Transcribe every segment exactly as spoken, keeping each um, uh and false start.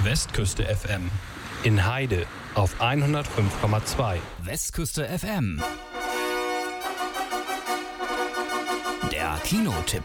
Westküste F M. In Heide auf hundertfünf Komma zwei. Westküste F M. Der Kinotipp.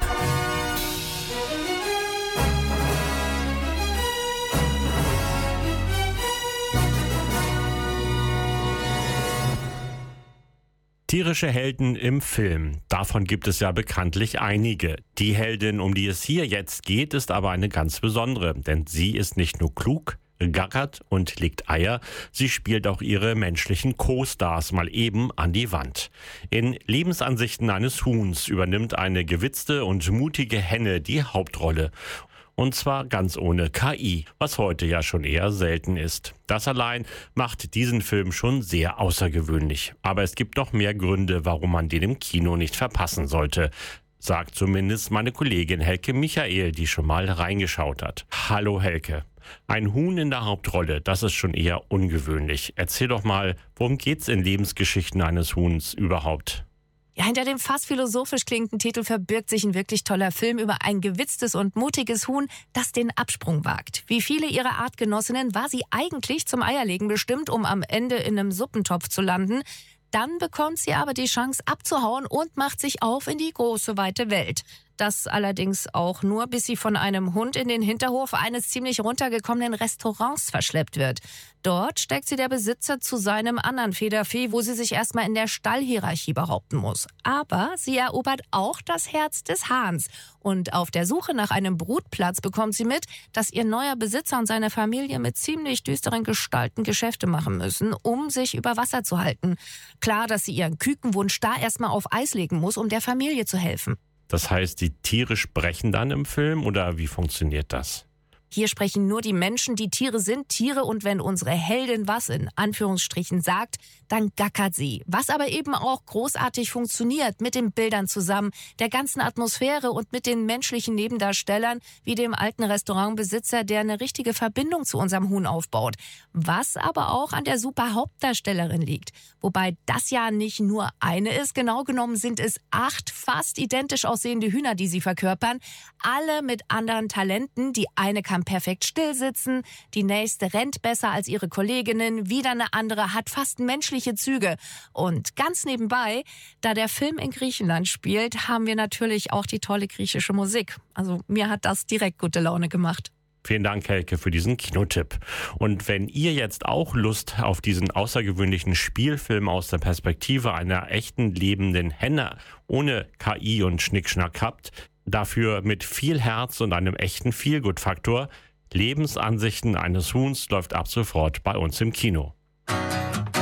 Tierische Helden im Film. Davon gibt es ja bekanntlich einige. Die Heldin, um die es hier jetzt geht, ist aber eine ganz besondere, denn sie ist nicht nur klug, gackert und legt Eier, sie spielt auch ihre menschlichen Co-Stars mal eben an die Wand. In Lebensansichten eines Huhns übernimmt eine gewitzte und mutige Henne die Hauptrolle. Und zwar ganz ohne K I, was heute ja schon eher selten ist. Das allein macht diesen Film schon sehr außergewöhnlich. Aber es gibt noch mehr Gründe, warum man den im Kino nicht verpassen sollte. Sagt zumindest meine Kollegin Helke Michael, die schon mal reingeschaut hat. Hallo Helke. Ein Huhn in der Hauptrolle, das ist schon eher ungewöhnlich. Erzähl doch mal, worum geht's in Lebensgeschichten eines Huhns überhaupt? Ja, hinter dem fast philosophisch klingenden Titel verbirgt sich ein wirklich toller Film über ein gewitztes und mutiges Huhn, das den Absprung wagt. Wie viele ihrer Artgenossinnen war sie eigentlich zum Eierlegen bestimmt, um am Ende in einem Suppentopf zu landen. Dann bekommt sie aber die Chance abzuhauen und macht sich auf in die große, weite Welt. Das allerdings auch nur, bis sie von einem Hund in den Hinterhof eines ziemlich runtergekommenen Restaurants verschleppt wird. Dort steckt sie der Besitzer zu seinem anderen Federvieh, wo sie sich erstmal in der Stallhierarchie behaupten muss. Aber sie erobert auch das Herz des Hahns. Und auf der Suche nach einem Brutplatz bekommt sie mit, dass ihr neuer Besitzer und seine Familie mit ziemlich düsteren Gestalten Geschäfte machen müssen, um sich über Wasser zu halten. Klar, dass sie ihren Kükenwunsch da erstmal auf Eis legen muss, um der Familie zu helfen. Das heißt, die Tiere sprechen dann im Film oder wie funktioniert das? Hier sprechen nur die Menschen, die Tiere sind Tiere, und wenn unsere Heldin was in Anführungsstrichen sagt, dann gackert sie. Was aber eben auch großartig funktioniert mit den Bildern zusammen, der ganzen Atmosphäre und mit den menschlichen Nebendarstellern, wie dem alten Restaurantbesitzer, der eine richtige Verbindung zu unserem Huhn aufbaut. Was aber auch an der super Hauptdarstellerin liegt. Wobei das ja nicht nur eine ist, genau genommen sind es acht fast identisch aussehende Hühner, die sie verkörpern. Alle mit anderen Talenten. Die eine kann perfekt stillsitzen, die nächste rennt besser als ihre Kolleginnen, wieder eine andere hat fast menschliche Züge. Und ganz nebenbei, da der Film in Griechenland spielt, haben wir natürlich auch die tolle griechische Musik. Also mir hat das direkt gute Laune gemacht. Vielen Dank, Helke, für diesen Kinotipp. Und wenn ihr jetzt auch Lust auf diesen außergewöhnlichen Spielfilm aus der Perspektive einer echten lebenden Henne ohne K I und Schnickschnack habt, dafür mit viel Herz und einem echten Feelgood-Faktor, Lebensansichten eines Huhns läuft ab sofort bei uns im Kino.